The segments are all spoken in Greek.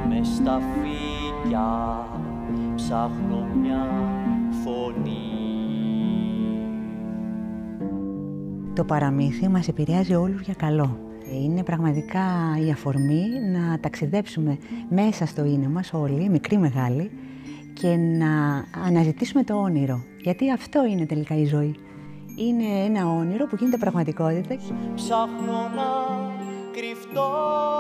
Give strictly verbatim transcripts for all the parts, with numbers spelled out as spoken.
μες στα φύκια ψάχνω μια φωνή. Το παραμύθι μας επηρεάζει όλους για καλό. Είναι πραγματικά η αφορμή να ταξιδέψουμε μέσα στο είναι μας όλοι, μικροί μεγάλοι, και να αναζητήσουμε το όνειρο. Γιατί αυτό είναι τελικά η ζωή. Είναι ένα όνειρο που γίνεται πραγματικότητα. Ψάχνω να κρυφτώ.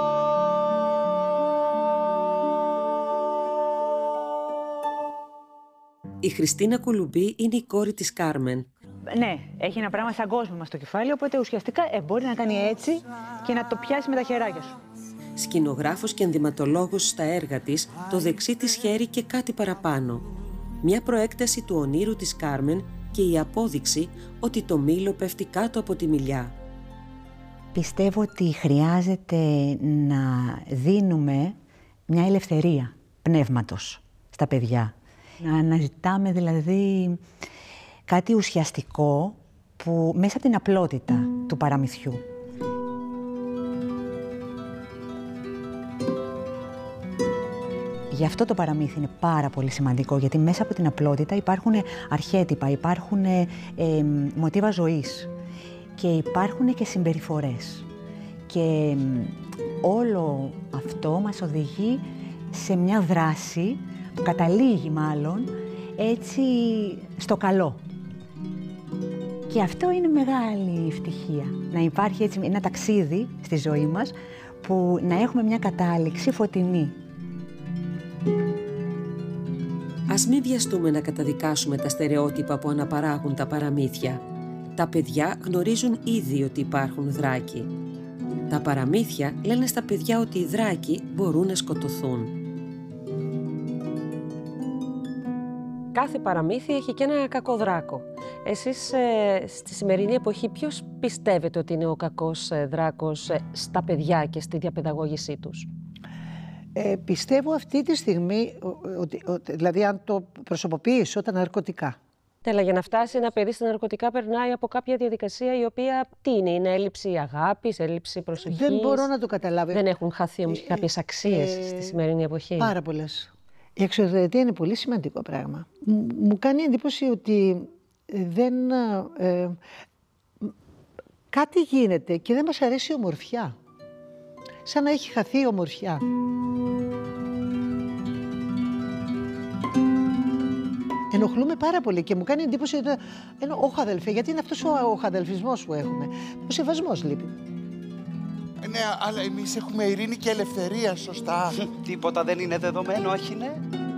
Η Χριστίνα Κουλουμπή είναι η κόρη της Κάρμεν. Ναι, έχει ένα πράγμα σαν κόσμο στο κεφάλι, οπότε ουσιαστικά ε, μπορεί να κάνει έτσι και να το πιάσει με τα χεράκια σου. Σκηνογράφος και ενδυματολόγος στα έργα της, το δεξί της χέρι και κάτι παραπάνω. Μια προέκταση του ονείρου της Κάρμεν και η απόδειξη ότι το μήλο πέφτει κάτω από τη μιλιά. Πιστεύω ότι χρειάζεται να δίνουμε μια ελευθερία πνεύματος στα παιδιά. Να αναζητάμε δηλαδή κάτι ουσιαστικό που μέσα από την απλότητα του παραμυθιού. Γι' αυτό το παραμύθι είναι πάρα πολύ σημαντικό, γιατί μέσα από την απλότητα υπάρχουν αρχέτυπα, υπάρχουν ε, ε, μοτίβα ζωής και υπάρχουν και συμπεριφορές. Και ε, όλο αυτό μας οδηγεί σε μια δράση που καταλήγει μάλλον έτσι στο καλό. Και αυτό είναι μεγάλη ευτυχία, να υπάρχει έτσι ένα ταξίδι στη ζωή μας που να έχουμε μια κατάληξη φωτεινή. Ας μην βιαστούμε να καταδικάσουμε τα στερεότυπα που αναπαράγουν τα παραμύθια. Τα παιδιά γνωρίζουν ήδη ότι υπάρχουν δράκοι. Τα παραμύθια λένε στα παιδιά ότι οι δράκοι μπορούν να σκοτωθούν. Κάθε παραμύθι έχει και ένα κακό δράκο. Εσείς ε, στη σημερινή εποχή ποιος πιστεύετε ότι είναι ο κακός ε, δράκος ε, στα παιδιά και στη διαπαιδαγώγησή τους? Ε, πιστεύω αυτή τη στιγμή, ότι, ότι, δηλαδή αν το προσωποποιήσω, τα ναρκωτικά. Τέλα, για να φτάσει ένα παιδί στα ναρκωτικά περνάει από κάποια διαδικασία η οποία τι είναι, είναι έλλειψη αγάπης, έλλειψη προσοχής. Δεν μπορώ να το καταλάβω. Δεν έχουν χαθεί όμως και κάποιες αξίες ε, στη σημερινή εποχή? Πάρα πολλές. Η εξωτερική είναι πολύ σημαντικό πράγμα. Μου κάνει εντύπωση ότι δεν, ε, κάτι γίνεται και δεν μας αρέσει η ομορφιά. Σαν να έχει χαθεί η ομορφιά. Ενοχλούμε πάρα πολύ και μου κάνει εντύπωση ότι είναι όχαδελφε, γιατί είναι αυτός ο οχαδελφισμός που έχουμε. Ο σεβασμός λείπει. Ναι, αλλά εμείς έχουμε ειρήνη και ελευθερία, σωστά. Τίποτα δεν είναι δεδομένο, όχι ναι.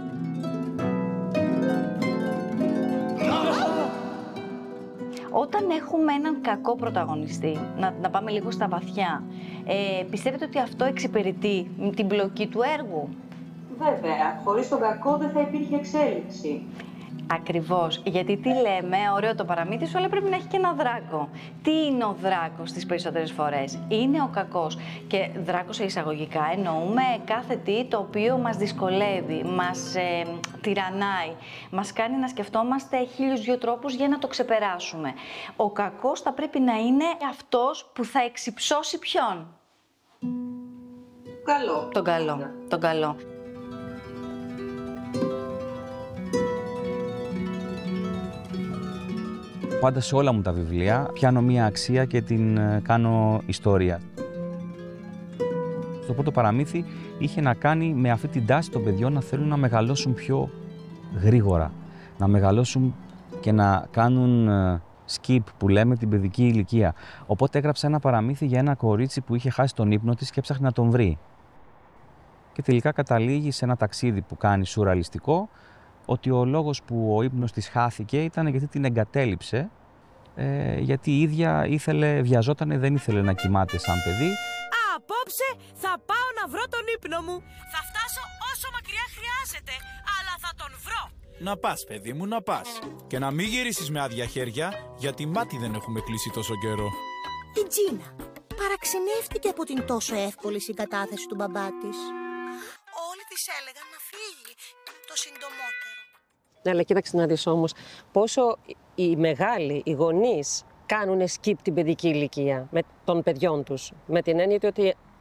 Όταν έχουμε έναν κακό πρωταγωνιστή, να, να πάμε λίγο στα βαθιά, ε, πιστεύετε ότι αυτό εξυπηρετεί την πλοκή του έργου? Βέβαια, χωρίς τον κακό δεν θα υπήρχε εξέλιξη. Ακριβώς. Γιατί τι λέμε, ωραίο το παραμύθι σου, αλλά πρέπει να έχει και ένα δράκο. Τι είναι ο δράκος τις περισσότερες φορές? Είναι ο κακός. Και δράκο σε εισαγωγικά εννοούμε κάθε τι το οποίο μας δυσκολεύει, μας ε, τυραννάει, μας κάνει να σκεφτόμαστε χίλιους δυο τρόπους για να το ξεπεράσουμε. Ο κακός θα πρέπει να είναι αυτός που θα εξυψώσει ποιον? Καλό. Τον καλό. Τον καλό. Πάντα σε όλα μου τα βιβλία πιάνω μία αξία και την κάνω ιστορία. Το πρώτο παραμύθι είχε να κάνει με αυτή την τάση των παιδιών να θέλουν να μεγαλώσουν πιο γρήγορα. Να μεγαλώσουν και να κάνουν skip που λέμε την παιδική ηλικία. Οπότε έγραψα ένα παραμύθι για ένα κορίτσι που είχε χάσει τον ύπνο της και έψαχνε να τον βρει. Και τελικά καταλήγει σε ένα ταξίδι που κάνει σουρεαλιστικό, ότι ο λόγος που ο ύπνος της χάθηκε ήταν γιατί την εγκατέλειψε, ε, γιατί η ίδια ήθελε, βιαζότανε, δεν ήθελε να κοιμάται σαν παιδί. Απόψε θα πάω να βρω τον ύπνο μου. Θα φτάσω όσο μακριά χρειάζεται, αλλά θα τον βρω. Να πας, παιδί μου, να πας. Και να μην γυρίσεις με άδεια χέρια, γιατί μάτι δεν έχουμε κλείσει τόσο καιρό. Η Τζίνα παραξενεύτηκε από την τόσο εύκολη συγκατάθεση του μπαμπά της. Όλοι της έλεγαν να φύγει το συντομότερο. Ναι, αλλά κοίταξε να δεις όμως πόσο οι μεγάλοι, οι γονείς κάνουν skip την παιδική ηλικία με των παιδιών τους. Με την έννοια ότι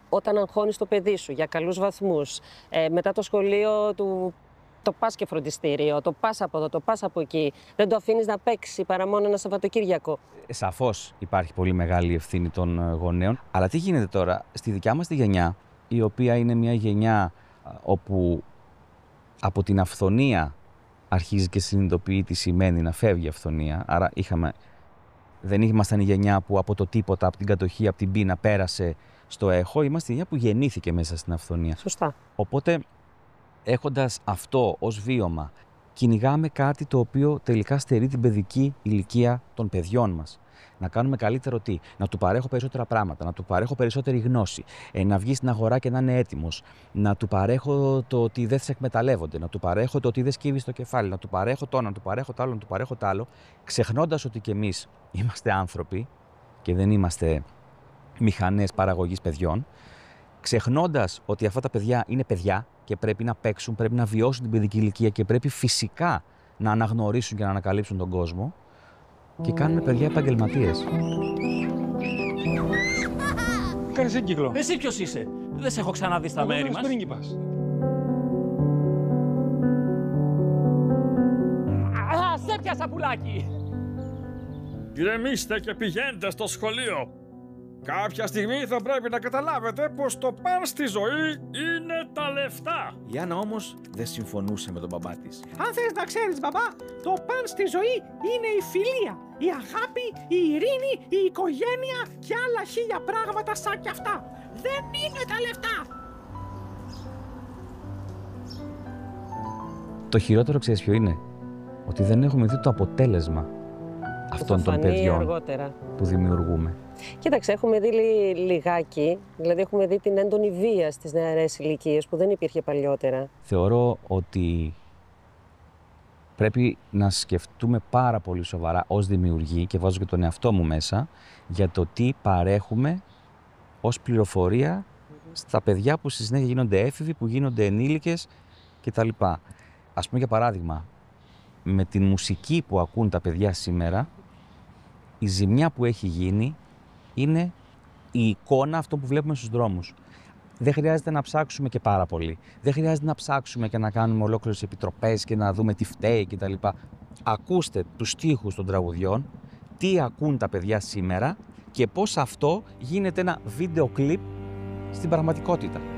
όταν αγχώνεις το παιδί σου για καλούς βαθμούς, ε, μετά το σχολείο του το πας και φροντιστήριο, το πας από εδώ, το πας από εκεί, δεν το αφήνεις να παίξει παρά μόνο ένα Σαββατοκύριακο. Σαφώς υπάρχει πολύ μεγάλη ευθύνη των γονέων. Αλλά τι γίνεται τώρα, στη δικιά μας τη γενιά, η οποία είναι μια γενιά όπου από την αυθονία αρχίζει και συνειδητοποιεί τι σημαίνει να φεύγει η αυθονία. Άρα είχαμε, δεν ήμασταν η γενιά που από το τίποτα, από την κατοχή, από την πείνα πέρασε στο έχω. Είμαστε η γενιά που γεννήθηκε μέσα στην αυθονία. Σωστά. Οπότε, έχοντας αυτό ως βίωμα, κυνηγάμε κάτι το οποίο τελικά στερεί την παιδική ηλικία των παιδιών μας. Να κάνουμε καλύτερο τι, να του παρέχω περισσότερα πράγματα, να του παρέχω περισσότερη γνώση, ε, να βγει στην αγορά και να είναι έτοιμος, να του παρέχω το ότι δεν σε εκμεταλλεύονται, να του παρέχω το ότι δεν σκύβει στο κεφάλι, να του παρέχω το, να του παρέχω το άλλο, να του παρέχω το άλλο, ξεχνώντας ότι κι εμείς είμαστε άνθρωποι και δεν είμαστε μηχανές παραγωγής παιδιών, ξεχνώντας ότι αυτά τα παιδιά είναι παιδιά και πρέπει να παίξουν, πρέπει να βιώσουν την παιδική ηλικία και πρέπει φυσικά να αναγνωρίσουν και να ανακαλύψουν τον κόσμο. Και κάνουμε παιδιά επαγγελματίες. Κάνεις έγκυκλο. Εσύ ποιος είσαι? Δεν σε έχω ξαναδεί στα μέρη μας. Πρίγκιπας. Α, σε πιάσα πουλάκι! Ηρεμήστε και πηγαίνετε στο σχολείο. Κάποια στιγμή θα πρέπει να καταλάβετε πως το παν στη ζωή είναι τα λεφτά. Η Άννα όμως δεν συμφωνούσε με τον μπαμπά της. Αν θες να ξέρεις, μπαμπά, το παν στη ζωή είναι η φιλία, η αγάπη, η ειρήνη, η οικογένεια και άλλα χίλια πράγματα σαν κι αυτά. Δεν είναι τα λεφτά. Το χειρότερο ξέρεις ποιο είναι? Ότι δεν έχουμε δει το αποτέλεσμα αυτών των παιδιών αργότερα που δημιουργούμε. Κοίταξε, έχουμε δει λιγάκι, δηλαδή έχουμε δει την έντονη βία στις νεαρές ηλικίες που δεν υπήρχε παλιότερα. Θεωρώ ότι πρέπει να σκεφτούμε πάρα πολύ σοβαρά ως δημιουργοί, και βάζω και τον εαυτό μου μέσα, για το τι παρέχουμε ως πληροφορία στα παιδιά που στη συνέχεια γίνονται έφηβοι, που γίνονται ενήλικες κτλ. Ας πούμε για παράδειγμα, με την μουσική που ακούν τα παιδιά σήμερα, η ζημιά που έχει γίνει είναι η εικόνα αυτό που βλέπουμε στους δρόμους. Δεν χρειάζεται να ψάξουμε και πάρα πολύ. Δεν χρειάζεται να ψάξουμε και να κάνουμε ολόκληρες επιτροπές και να δούμε τι φταίει κτλ. Ακούστε τους στίχους των τραγουδιών, τι ακούν τα παιδιά σήμερα και πώς αυτό γίνεται ένα βίντεο κλιπ στην πραγματικότητα.